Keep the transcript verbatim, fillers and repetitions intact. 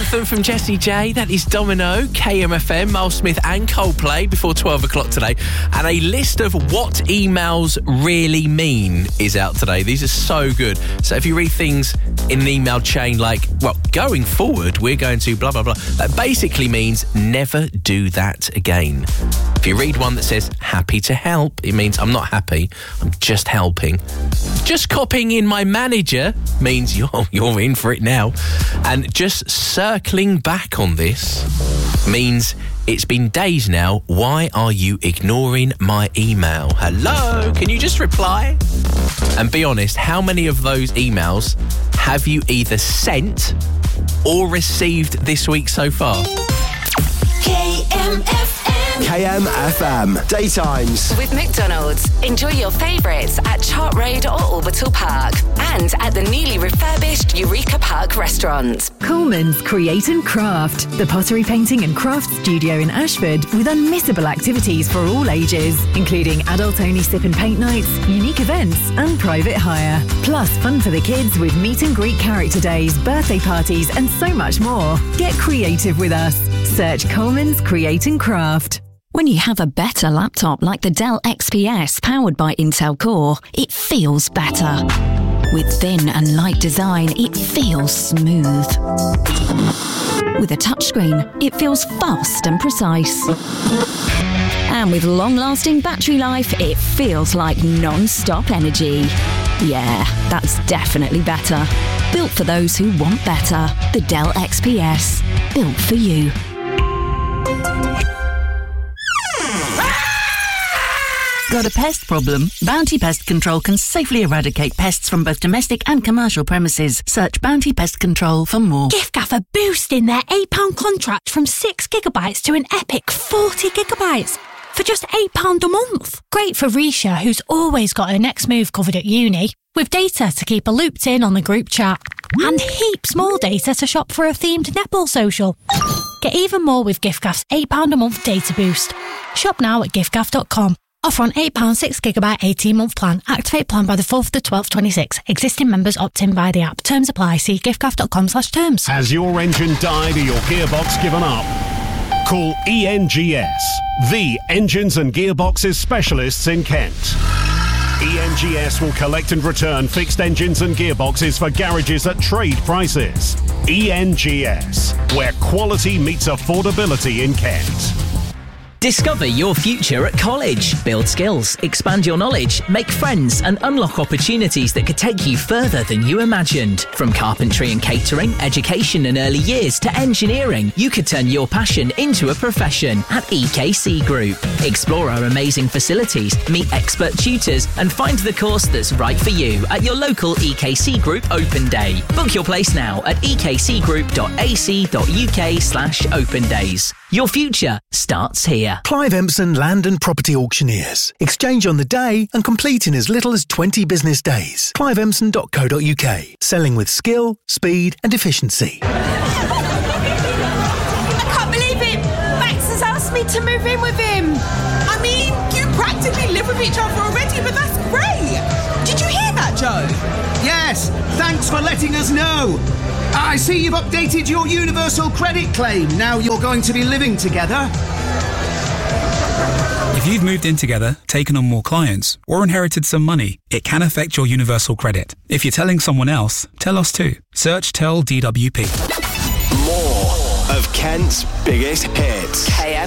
Anthem from Jessie J. That is Domino, K M F M, Miles Smith and Coldplay before twelve o'clock today. And a list of what emails really mean is out today. These are so good. So if you read things in an email chain like, well, going forward, we're going to blah, blah, blah, that basically means never do that again. If you read one that says happy to help, it means I'm not happy, I'm just helping. Just copying in my manager means you're, you're in for it now. And just circling back on this means it's been days now. Why are you ignoring my email? Hello? Can you just reply? And be honest, how many of those emails have you either sent or received this week so far? K M F M. K M F M. Daytimes. With McDonald's. Enjoy your favourites at Chart Road or Orbital Park. And at the newly refurbished Eureka Park restaurant. Coleman's Create and Craft. The pottery painting and craft studio in Ashford with unmissable activities for all ages, including adult-only sip and paint nights, unique events and private hire. Plus fun for the kids with meet and greet character days, birthday parties and so much more. Get creative with us. Search Coleman's Create and Craft. When you have a better laptop like the Dell X P S powered by Intel Core, it feels better. With thin and light design, it feels smooth. With a touchscreen, it feels fast and precise. And with long-lasting battery life, it feels like non-stop energy. Yeah, that's definitely better. Built for those who want better. The Dell X P S. Built for you. Got a pest problem? Bounty Pest Control can safely eradicate pests from both domestic and commercial premises. Search Bounty Pest Control for more. Giftgaff are boosting their eight pound contract from six gigabytes to an epic forty gigabytes for just eight pounds a month. Great for Risha, who's always got her next move covered at uni, with data to keep her looped in on the group chat. And heaps more data to shop for a themed netball social. Get even more with Giftgaff's eight pounds a month data boost. Shop now at giftgaff dot com. Offer on eight pounds six gigabyte eighteen month plan. Activate plan by the fourth of the twelfth twenty-six. Existing members opt in via the app. Terms apply. See giftgaff dot com slash terms. Has your engine died or your gearbox given up? Call E N G S, the engines and gearboxes specialists in Kent. E N G S will collect and return fixed engines and gearboxes for garages at trade prices. E N G S, where quality meets affordability in Kent. Discover your future at college. Build skills, expand your knowledge, make friends and unlock opportunities that could take you further than you imagined. From carpentry and catering, education and early years to engineering, you could turn your passion into a profession at E K C Group. Explore our amazing facilities, meet expert tutors and find the course that's right for you at your local E K C Group Open Day. Book your place now at e k c group dot a c dot u k slash open days. Your future starts here. Clive Empson Land and Property Auctioneers. Exchange on the day and complete in as little as twenty business days. clive empson dot co dot u k. Selling with skill, speed and efficiency. I can't believe it! Max has asked me to move in with him. I mean, you practically live with each other already, but that's great. Did you hear that, Joe? Yes, thanks for letting us know. I see you've updated your universal credit claim. Now you're going to be living together. If you've moved in together, taken on more clients, or inherited some money, it can affect your universal credit. If you're telling someone else, tell us too. Search Tell D W P. More of Kent's biggest hits. K M